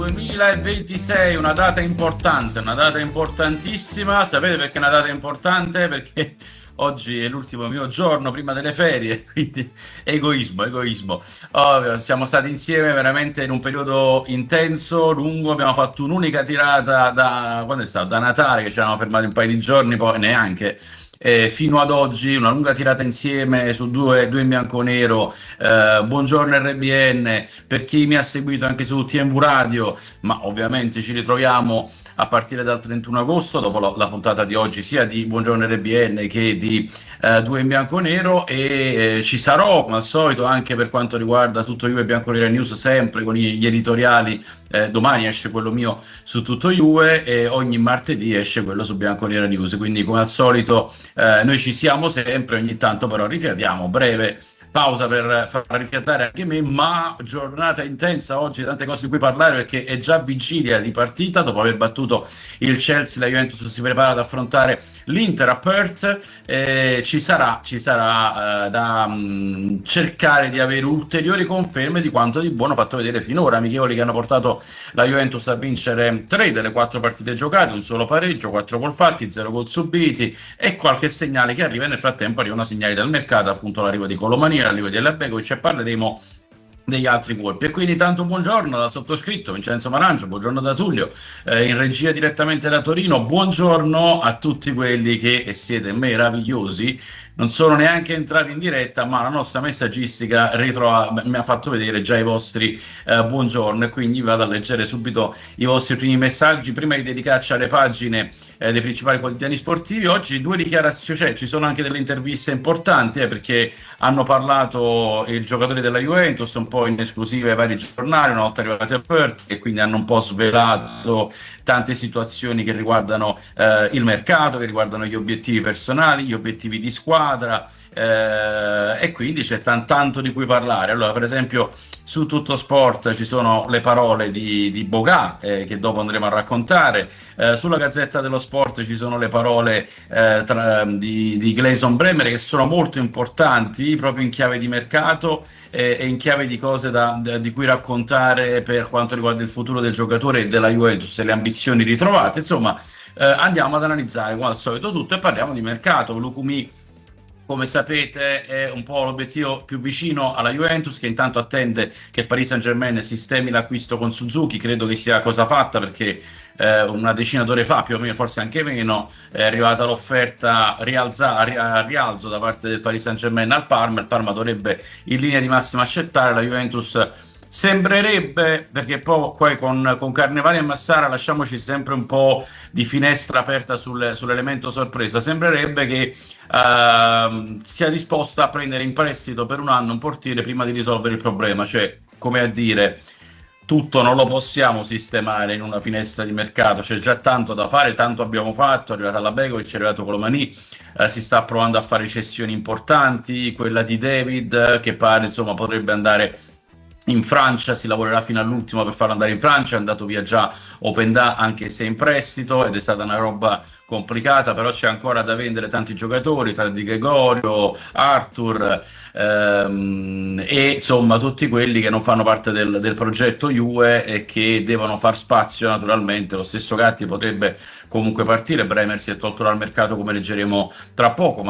2026, una data importante, una data importantissima. Sapete perché è una data importante? Perché oggi è l'ultimo mio giorno prima delle ferie, quindi egoismo. Oh, siamo stati insieme veramente in un periodo intenso, lungo, abbiamo fatto un'unica tirata quando è stato? Da Natale, che ci eravamo fermati un paio di giorni, poi neanche. Fino ad oggi una lunga tirata insieme su due in bianco-nero. Buongiorno RBN, per chi mi ha seguito anche su TMV Radio, ma ovviamente ci ritroviamo a partire dal 31 agosto, dopo la puntata di oggi, sia di Buongiorno RBN che di Due in Bianco Nero, e ci sarò come al solito anche per quanto riguarda Tutto Juve Bianco Nero News, sempre con gli editoriali. Domani esce quello mio su Tutto Juve e ogni martedì esce quello su Bianco Nero News, quindi come al solito noi ci siamo sempre, ogni tanto però rifiatiamo, breve pausa per far rifiatare anche me, ma giornata intensa oggi, tante cose di cui parlare perché è già vigilia di partita. Dopo aver battuto il Chelsea, la Juventus si prepara ad affrontare l'Inter a Perth. Ci sarà da cercare di avere ulteriori conferme di quanto di buono fatto vedere finora, amichevoli che hanno portato la Juventus a vincere 3 delle 4 partite giocate, un solo pareggio, 4 gol fatti, 0 gol subiti, e qualche segnale che arriva. Nel frattempo arrivano segnali dal mercato, appunto l'arrivo di Colomani, l'arrivo di Begovic, e parleremo degli altri colpi. E quindi tanto buongiorno dal sottoscritto Vincenzo Marangio, buongiorno da Tullio, in regia direttamente da Torino, buongiorno a tutti quelli che, e siete meravigliosi, non sono neanche entrati in diretta, ma la nostra messaggistica mi ha fatto vedere già i vostri buongiorno, e quindi vado a leggere subito i vostri primi messaggi prima di dedicarci alle pagine dei principali quotidiani sportivi. Oggi due dichiarazioni, cioè ci sono anche delle interviste importanti, perché hanno parlato i giocatori della Juventus un po' in esclusiva ai vari giornali una volta arrivati a Perth, e quindi hanno un po' svelato tante situazioni che riguardano il mercato, che riguardano gli obiettivi personali, gli obiettivi di squadra, e quindi c'è tanto di cui parlare. Allora, per esempio, su Tutto Sport ci sono le parole di Bogà, che dopo andremo a raccontare. Sulla Gazzetta dello Sport ci sono le parole di Gleison Bremer, che sono molto importanti proprio in chiave di mercato e in chiave di cose di cui raccontare per quanto riguarda il futuro del giocatore e della Juventus e le ambizioni ritrovate. Insomma, andiamo ad analizzare come al solito tutto e parliamo di mercato. Lukumi, come sapete, è un po' l'obiettivo più vicino alla Juventus, che intanto attende che il Paris Saint-Germain sistemi l'acquisto con Suzuki. Credo che sia cosa fatta, perché una decina d'ore fa, più o meno, forse anche meno, è arrivata l'offerta a rialzo da parte del Paris Saint-Germain al Parma. Il Parma dovrebbe in linea di massima accettare, la Juventus sembrerebbe, perché poi con Carnevale e Massara lasciamoci sempre un po' di finestra aperta sull'elemento sorpresa, sembrerebbe che sia disposta a prendere in prestito per un anno un portiere prima di risolvere il problema. Cioè, come a dire, tutto non lo possiamo sistemare in una finestra di mercato, c'è già tanto da fare, tanto abbiamo fatto, è arrivata la Begovic, è arrivato Colomani, si sta provando a fare cessioni importanti, quella di David che pare insomma potrebbe andare in Francia, si lavorerà fino all'ultimo per farlo andare in Francia. È andato via già Openda, anche se in prestito, ed è stata una roba complicata, però c'è ancora da vendere tanti giocatori, tra Di Gregorio, Arthur, e insomma tutti quelli che non fanno parte del progetto Juve e che devono far spazio naturalmente. Lo stesso Gatti potrebbe comunque partire, Bremer si è tolto dal mercato, come leggeremo tra poco,